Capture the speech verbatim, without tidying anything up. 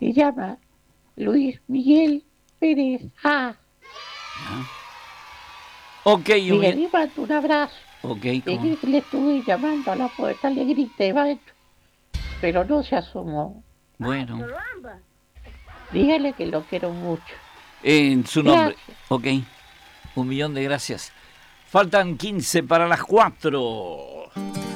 Se llama Luis Miguel Pérez. Ah, ¿Ah? Ok, un mire, millón. le mando un abrazo. Ok, ¿cómo? Llegué que le estuve llamando a la puerta, le grité, maestro, pero no se asomó. Bueno, Dígale que lo quiero mucho. en su nombre. Gracias. Ok, un millón de gracias. Faltan quince para las cuatro.